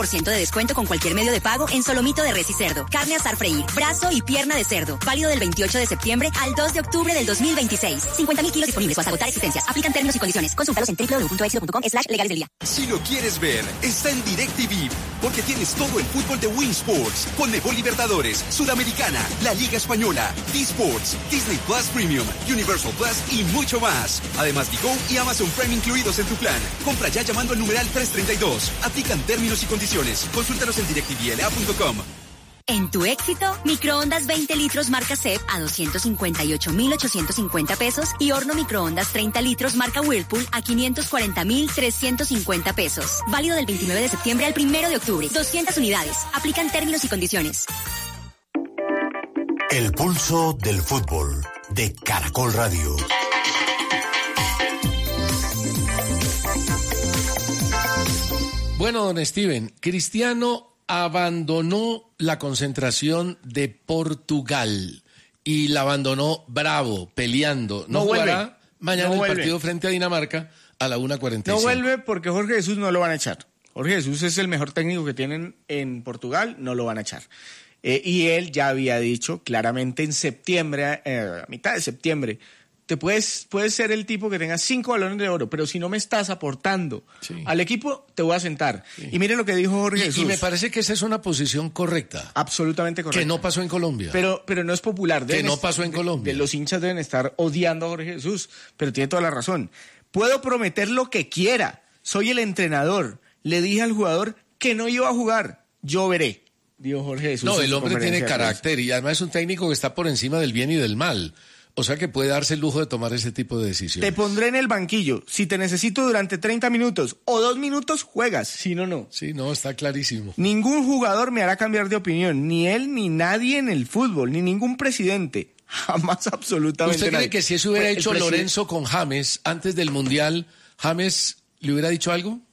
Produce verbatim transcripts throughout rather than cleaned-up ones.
por ciento de descuento con cualquier medio de pago en solomito de res y cerdo, carne asar freír, brazo y pierna de cerdo. Válido del veintiocho de septiembre al dos de octubre del dos mil veintiséis. cincuenta mil kilos disponibles o hasta agotar existencias. Aplican términos y condiciones. Consúltalos en doble u doble u doble u punto éxito punto com slash legales del día. Si lo quieres ver, está en DirecTV, porque tienes todo el fútbol de Win Sports, Conmebol Libertadores, Sudamericana, la Liga Española, D-Sports, Disney Plus Premium, Universal Plus y mucho más. Además, Digo y Amazon Prime incluidos en tu plan. Compra ya llamando al numeral trescientos treinta y dos. Aplican términos y condiciones. Consúltanos en direct t v l a punto com. En tu éxito, microondas veinte litros marca C E P a doscientos cincuenta y ocho mil ochocientos cincuenta pesos y horno microondas treinta litros marca Whirlpool a quinientos cuarenta mil trescientos cincuenta pesos. Válido del veintinueve de septiembre al primero de octubre. doscientas unidades. Aplican términos y condiciones. El pulso del fútbol de Caracol Radio. Bueno, don Steven, Cristiano abandonó la concentración de Portugal y la abandonó bravo, peleando. No, no jugará vuelve. mañana no el vuelve. partido frente a Dinamarca a la una cuarenta y cinco. No vuelve porque Jorge Jesús no lo van a echar. Jorge Jesús es el mejor técnico que tienen en Portugal, no lo van a echar. Eh, y él ya había dicho claramente en septiembre, eh, a mitad de septiembre, te puedes, puedes ser el tipo que tenga cinco balones de oro, pero si no me estás aportando sí. al equipo, te voy a sentar. Sí. Y mire lo que dijo Jorge y, Jesús. Y me parece que esa es una posición correcta. Absolutamente correcta. Que no pasó en Colombia. Pero, pero no es popular. Que no pasó en Colombia. De, de los hinchas deben estar odiando a Jorge Jesús, pero tiene toda la razón. Puedo prometer lo que quiera. Soy el entrenador. Le dije al jugador que no iba a jugar. Yo veré, dijo Jorge Jesús. No, el hombre tiene carácter y además es un técnico que está por encima del bien y del mal. O sea que puede darse el lujo de tomar ese tipo de decisiones. Te pondré en el banquillo. Si te necesito durante treinta minutos o dos minutos, juegas. Si no, no. Sí, no, está clarísimo. Ningún jugador me hará cambiar de opinión. Ni él, ni nadie en el fútbol, ni ningún presidente. Jamás, absolutamente ¿Usted nadie. cree que si eso hubiera el hecho presidente... Lorenzo con James antes del Mundial, James le hubiera dicho algo?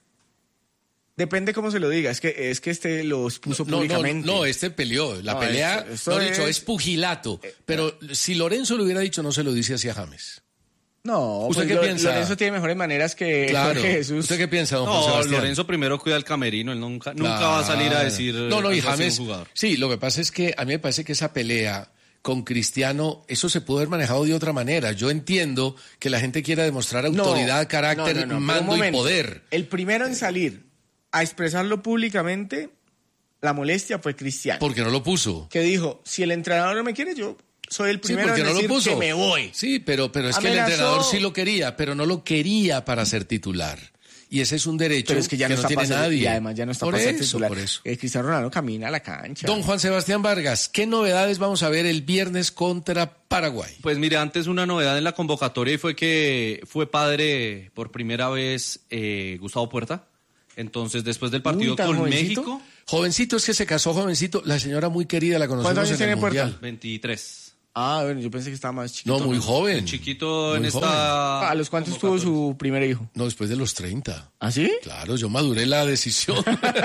Depende cómo se lo diga, es que es que este los puso no, públicamente. No, no, este peleó, la no, pelea, esto, esto no es... dicho, es pugilato, eh, pero no. Si Lorenzo lo hubiera dicho, no se lo dice hacia James. No, ¿usted pues qué lo, piensa? Lorenzo tiene mejores maneras que claro. Jorge Jesús. ¿Usted qué piensa, don no, Juan Sebastián? Lorenzo primero cuida al camerino, él nunca, claro. nunca va a salir a decir... No, no, y James, jugador. Sí, lo que pasa es que a mí me parece que esa pelea con Cristiano, eso se pudo haber manejado de otra manera. Yo entiendo que la gente quiera demostrar autoridad, no, carácter, no, no, no, mando y poder. El primero en salir a expresarlo públicamente, la molestia fue Cristiano. Porque no lo puso. Que dijo, si el entrenador no me quiere, yo soy el primero sí, en no decir lo puso. que me voy. Sí, pero, pero es Amenazó. que el entrenador sí lo quería, pero no lo quería para ser titular. Y ese es un derecho pero es que, ya que no, no tiene ser, nadie. Y además ya no está por para eso, ser titular. Por eso. El Cristiano Ronaldo camina a la cancha. Don Juan Sebastián Vargas, ¿qué novedades vamos a ver el viernes contra Paraguay? Pues mire, antes una novedad en la convocatoria y fue que fue padre por primera vez eh, Gustavo Puerta. Entonces, después del partido Uy, con jovencito. México... Jovencito, es que se casó jovencito. La señora muy querida, la conocimos ¿Cuántos años en el tiene Puerta? Mundial. veintitrés. Ah, bueno, yo pensé que estaba más chiquito. No, muy joven. Chiquito muy en joven. esta... ¿A los cuántos tuvo su primer hijo? No, después de los treinta. ¿Ah, sí? Claro, yo maduré la decisión.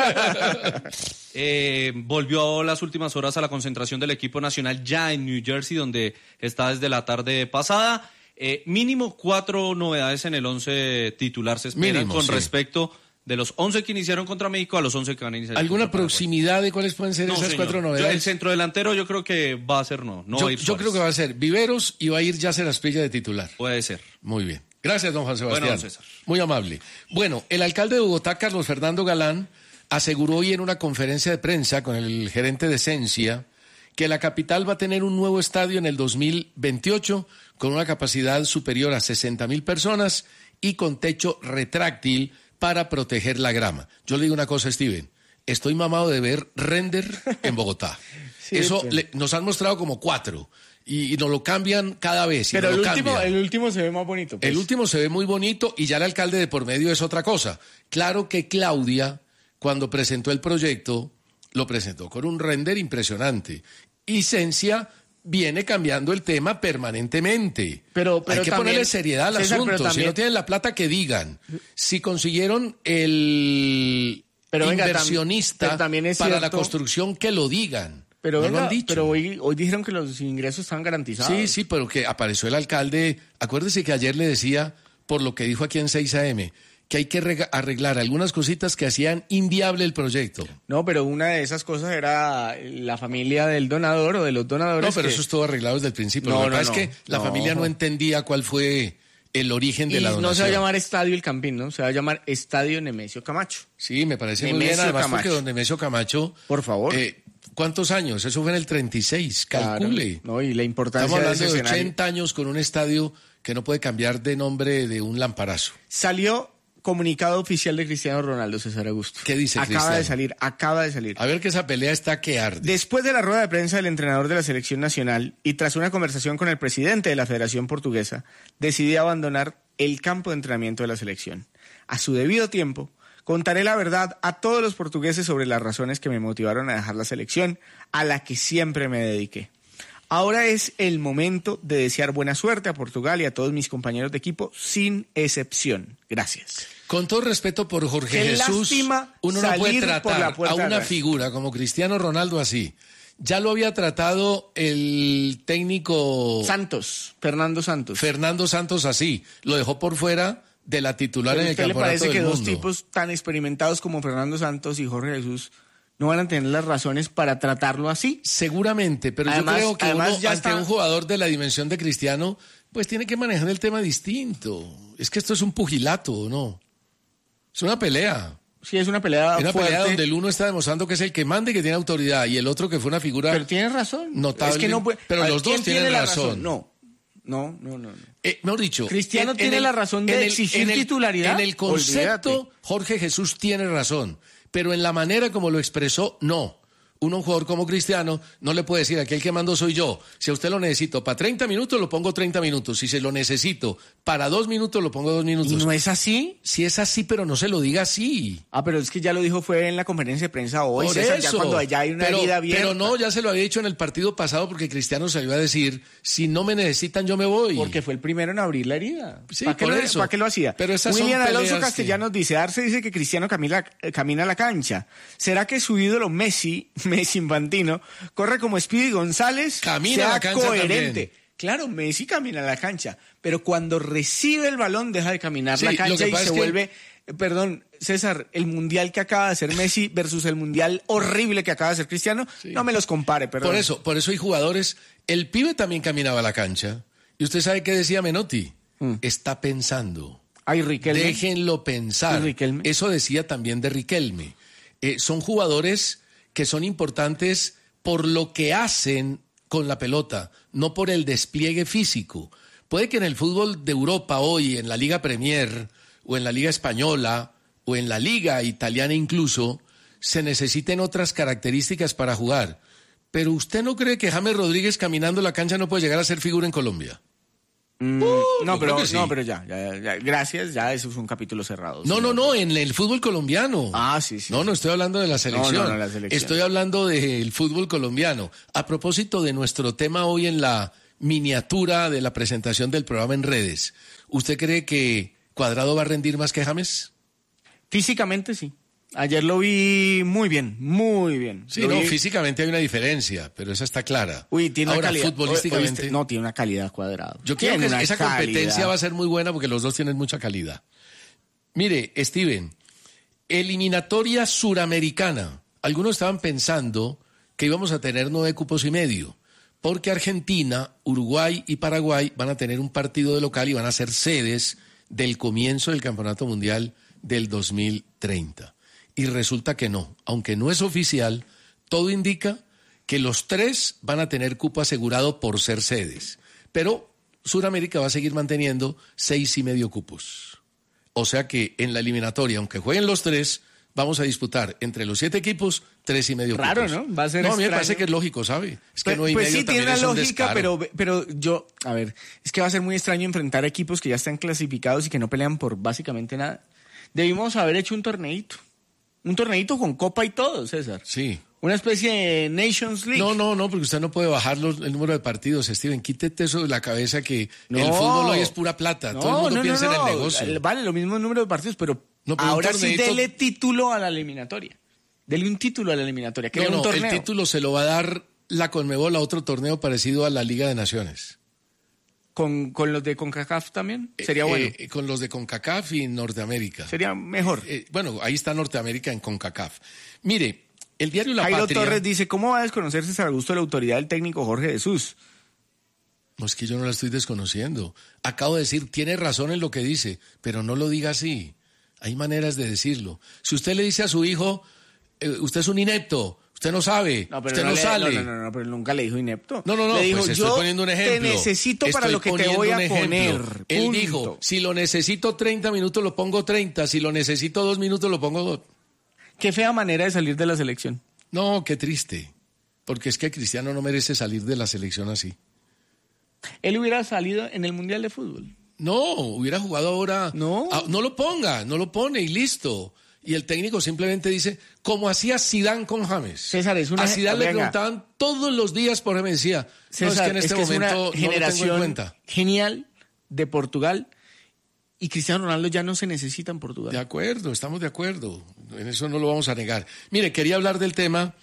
eh, volvió las últimas horas a la concentración del equipo nacional ya en New Jersey, donde está desde la tarde pasada. Eh, mínimo cuatro novedades en el once titular se esperan mínimo, con sí. respecto de los once que iniciaron contra México a los once que van a iniciar. ¿Alguna proximidad de cuáles pueden ser no, esas señor. cuatro Yo, novedades? el centrodelantero yo creo que va a ser no. no yo va a ir yo creo que va a ser Viveros y va a ir Yacer Asprilla de titular. Puede ser. Muy bien. Gracias, don Juan Sebastián. Bueno, don César. Muy amable. Bueno, el alcalde de Bogotá, Carlos Fernando Galán, aseguró hoy en una conferencia de prensa con el gerente de Esencia que la capital va a tener un nuevo estadio en el dos mil veintiocho con una capacidad superior a sesenta mil personas y con techo retráctil para proteger la grama. Yo le digo una cosa, Steven, estoy mamado de ver render en Bogotá. Sí, Eso pero... le, nos han mostrado como cuatro y, y nos lo cambian cada vez. Y pero nos el, lo último, cambian. el último se ve más bonito. Pues. El último se ve muy bonito y ya el alcalde de por medio es otra cosa. Claro que Claudia, cuando presentó el proyecto, lo presentó con un render impresionante. Y Esencia viene cambiando el tema permanentemente. Pero, pero hay que también, ponerle seriedad al César, asunto. también, si no tienen la plata, que digan. Si consiguieron el pero venga, inversionista tam, también es para cierto, la construcción, que lo digan. Pero, no venga, lo han dicho. pero hoy, hoy dijeron que los ingresos están garantizados. Sí, sí, pero que apareció el alcalde. Acuérdese que ayer le decía, por lo que dijo aquí en seis A M, que hay que rega- arreglar algunas cositas que hacían inviable el proyecto. No, pero una de esas cosas era la familia del donador o de los donadores. No, pero que... eso estuvo arreglado desde el principio. No, Lo que no, pasa no, es que la no. familia no entendía cuál fue el origen de y la donación. no se va a llamar Estadio El Campín, ¿no? Se va a llamar Estadio Nemesio Camacho. Sí, me parece muy Nemesio bien, además Camacho. porque don Nemesio Camacho... Por favor. Eh, ¿Cuántos años? Eso fue en el treinta y seis, calcule. Claro, no, y la importancia Estamos hablando de ese de escenario. ochenta años con un estadio que no puede cambiar de nombre de un lamparazo. Salió comunicado oficial de Cristiano Ronaldo, César Augusto. ¿Qué dice Acaba Cristiano? de salir, acaba de salir. A ver que esa pelea está que arde. Después de la rueda de prensa del entrenador de la selección nacional y tras una conversación con el presidente de la Federación Portuguesa, decidí abandonar el campo de entrenamiento de la selección. A su debido tiempo, contaré la verdad a todos los portugueses sobre las razones que me motivaron a dejar la selección, a la que siempre me dediqué. Ahora es el momento de desear buena suerte a Portugal y a todos mis compañeros de equipo, sin excepción. Gracias. Con todo respeto por Jorge Qué Jesús, lástima uno no puede salir por la tratar puerta a de una atrás. figura como Cristiano Ronaldo así. Ya lo había tratado el técnico Santos, Fernando Santos. Fernando Santos así. Lo dejó por fuera de la titular ¿Pero en el usted le campeonato parece del que dos mundo. tipos tan experimentados como Fernando Santos y Jorge Jesús no van a tener las razones para tratarlo así? Seguramente, pero Además- yo creo que además uno, ya ante está- un jugador de la dimensión de Cristiano, pues tiene que manejar el tema distinto. Es que esto es un pugilato, ¿no? Es una pelea. Sí, es una pelea Una fuerte. pelea donde el uno está demostrando que es el que manda y que tiene autoridad, y el otro que fue una figura... Pero tiene razón. Notable, Es que no puede- pero a ver, los dos ¿quién tienen tiene la razón. No, no, no, no. no. Eh, mejor dicho, Cristiano tiene la razón de exigir titularidad. En el concepto, Olvídate. Jorge Jesús tiene razón, pero en la manera como lo expresó, no. Uno, un jugador como Cristiano, no le puede decir, aquí el que mando soy yo. Si a usted lo necesito para treinta minutos, lo pongo treinta minutos. Si se lo necesito para dos minutos, lo pongo dos ¿Y minutos. no es así? Si es así, pero no se lo diga así. Ah, pero es que ya lo dijo, fue en la conferencia de prensa hoy, Por César, eso. ya cuando ya hay una pero, herida abierta. pero no, ya se lo había dicho en el partido pasado porque Cristiano salió a decir, si no me necesitan, yo me voy. Porque fue el primero en abrir la herida. Sí, ¿Para qué, por lo, eso. ¿Para qué lo hacía? Pero esas son William Alonso peleas que- Castellanos dice, Arce dice que Cristiano camina, eh, camina a la cancha. ¿Será que su ídolo Messi, Messi Infantino, corre como Speedy González? Camina sea a la cancha coherente. también. Claro, Messi camina a la cancha, pero cuando recibe el balón deja de caminar Sí, la lo cancha que y pasa se es que- vuelve... eh, Perdón, César, el mundial que acaba de hacer Messi versus el mundial horrible que acaba de hacer Cristiano, no me los compare, perdón. Por eso, por eso hay jugadores. El pibe también caminaba a la cancha. ¿Y usted sabe qué decía Menotti? Mm. Está pensando. Ay, Riquelme. Déjenlo pensar. ¿Y Riquelme? Eso decía también de Riquelme. Eh, son jugadores que son importantes por lo que hacen con la pelota, no por el despliegue físico. Puede que en el fútbol de Europa hoy, en la Liga Premier, o en la Liga Española, o en la Liga Italiana incluso, se necesiten otras características para jugar. Pero ¿usted no cree que James Rodríguez caminando la cancha no puede llegar a ser figura en Colombia? Mm, yo no, creo pero, que sí. no, pero ya, ya, ya, gracias, ya eso fue un capítulo cerrado. No, Sí, no, no, en el fútbol colombiano. Ah, sí, sí. No, no estoy hablando de la selección. No, no, no, la selección. Estoy hablando del fútbol colombiano. A propósito de nuestro tema hoy en la miniatura de la presentación del programa en redes, ¿usted cree que Cuadrado va a rendir más que James? Físicamente sí. Ayer lo vi muy bien, muy bien. Sí, Lo no, vi- físicamente hay una diferencia, pero esa está clara. Uy, tiene Ahora, una calidad. futbolísticamente, Oíste, no, tiene una calidad Cuadrado. yo creo Tiene que una esa competencia calidad. va a ser muy buena porque los dos tienen mucha calidad. Mire, Steven, eliminatoria suramericana. Algunos estaban pensando que íbamos a tener nueve cupos y medio, porque Argentina, Uruguay y Paraguay van a tener un partido de local y van a ser sedes del comienzo del Campeonato Mundial del dos mil treinta. Y resulta que no, aunque no es oficial, todo indica que los tres van a tener cupo asegurado por ser sedes. Pero Sudamérica va a seguir manteniendo seis y medio cupos. O sea que en la eliminatoria, aunque jueguen los tres, vamos a disputar entre los siete equipos tres y medio Raro, cupos. ¿no? Va a ser No, a mí me extraño. parece que es lógico, ¿sabe? Es que Pues, nueve y pues medio sí, tiene también una es un lógica, descaro. pero, pero yo, a ver, es que va a ser muy extraño enfrentar equipos que ya están clasificados y que no pelean por básicamente nada. Debimos haber hecho un torneito. Un torneito con copa y todo, César. Sí. Una especie de Nations League. No, no, no, porque usted no puede bajar los- el número de partidos, Steven. Quítete eso de la cabeza que No. el fútbol hoy es pura plata. Todo el mundo no, piensa no, en no. el negocio. Vale, lo mismo número de partidos, pero, No, pero un ahora sí torneito- dele título a la eliminatoria. Dele un título a la eliminatoria. Que No, un no, torneo. el título se lo va a dar la Conmebol a otro torneo parecido a la Liga de Naciones. ¿Con, con los de CONCACAF también? Sería Eh, bueno. eh, con los de CONCACAF y Norteamérica. Sería mejor. Eh, bueno, ahí está Norteamérica en CONCACAF. Mire, el diario La Jairo Patria... Torres dice, ¿cómo va a desconocer César Augusto la autoridad del técnico Jorge Jesús? No, es que yo no la estoy desconociendo. Acabo de decir, tiene razón en lo que dice, pero no lo diga así. Hay maneras de decirlo. Si usted le dice a su hijo, eh, usted es un inepto, usted no sabe, usted no, le, sale. No, no, no, no, pero él nunca le dijo inepto. No, no, no, le dijo, pues estoy yo poniendo un ejemplo. te necesito para Estoy lo que te poniendo voy a un ejemplo. poner. Él punto. dijo, si lo necesito treinta minutos, lo pongo treinta. Si lo necesito dos minutos, lo pongo dos. Qué fea manera de salir de la selección. No, qué triste. Porque es que Cristiano no merece salir de la selección así. Él hubiera salido en el Mundial de Fútbol. No, hubiera jugado ahora. No. Ah, no lo ponga, no lo pone y listo. Y el técnico simplemente dice, como hacía Zidane con James. César, es una... A Zidane le venga. preguntaban todos los días por James. Decía, César, no, es que en este es que momento es una no lo tengo en generación cuenta. genial de Portugal y Cristiano Ronaldo ya no se necesita en Portugal. De acuerdo, estamos de acuerdo. En eso no lo vamos a negar. Mire, quería hablar del tema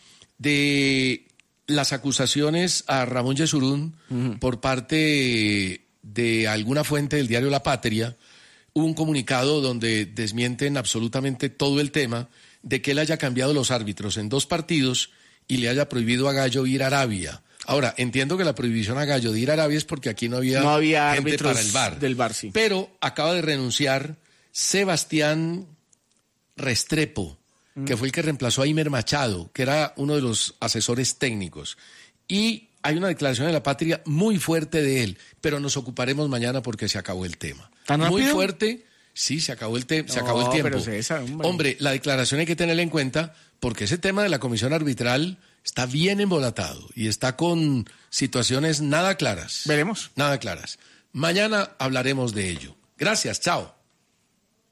de las acusaciones a Ramón Yesurún uh-huh. por parte de alguna fuente del diario La Patria. Hubo un comunicado donde desmienten absolutamente todo el tema de que él haya cambiado los árbitros en dos partidos y le haya prohibido a Gallo ir a Arabia. Ahora, entiendo que la prohibición a Gallo de ir a Arabia es porque aquí no había, no había gente árbitros para el V A R. del V A R, sí. Pero acaba de renunciar Sebastián Restrepo, mm. que fue el que reemplazó a Imer Machado, que era uno de los asesores técnicos. Y hay una declaración de La Patria muy fuerte de él, pero nos ocuparemos mañana porque se acabó el tema. ¿Tan rápido? Muy fuerte, sí, se acabó el, te- no, se acabó el tiempo. Pero César, hombre. hombre, la declaración hay que tenerla en cuenta porque ese tema de la comisión arbitral está bien embolatado y está con situaciones nada claras. Veremos. Nada claras. Mañana hablaremos de ello. Gracias, chao.